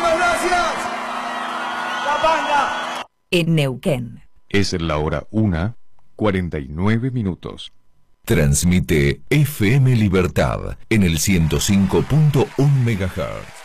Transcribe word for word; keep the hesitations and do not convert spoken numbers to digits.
Muchísimas gracias. La banda. En Neuquén. Es la hora una, cuarenta y nueve minutos. Transmite F M Libertad en el ciento cinco punto uno megahertz.